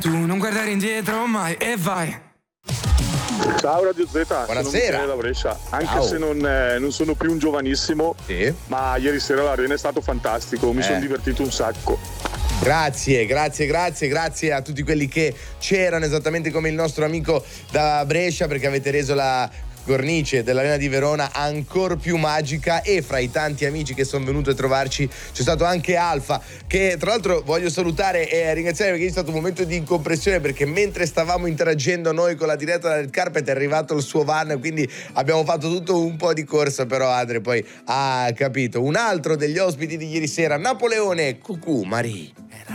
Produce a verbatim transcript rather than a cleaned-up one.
Tu non guardare indietro mai e vai. Ciao Radio Z, buonasera. sono Michele da Brescia. Anche Ciao. se non, eh, non sono più un giovanissimo, Sì. ma ieri sera l'Arena è stato fantastico, mi Eh. sono divertito un sacco. Grazie, grazie, grazie, grazie a tutti quelli che c'erano, esattamente come il nostro amico da Brescia, perché avete reso la cornice dell'Arena di Verona ancora più magica. E fra i tanti amici che sono venuti a trovarci c'è stato anche Alfa, che tra l'altro voglio salutare e ringraziare, perché è stato un momento di incompressione, perché mentre stavamo interagendo noi con la diretta del Carpet è arrivato il suo van, quindi abbiamo fatto tutto un po' di corsa, però Andre poi ha capito. Un altro degli ospiti di ieri sera, Napoleone Cucù Marie.